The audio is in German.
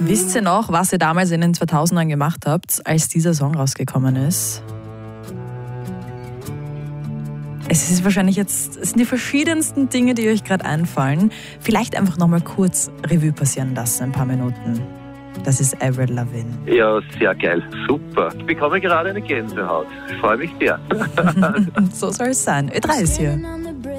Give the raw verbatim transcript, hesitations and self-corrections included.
Wisst ihr noch, was ihr damals in den zweitausendern gemacht habt, als dieser Song rausgekommen ist? Es ist wahrscheinlich jetzt, es sind die verschiedensten Dinge, die euch gerade einfallen. Vielleicht einfach nochmal kurz Revue passieren lassen, ein paar Minuten. Das ist Avril Lavigne. Ja, sehr geil. Super. Ich bekomme gerade eine Gänsehaut. Ich freue mich sehr. So soll es sein. Ö drei ist hier.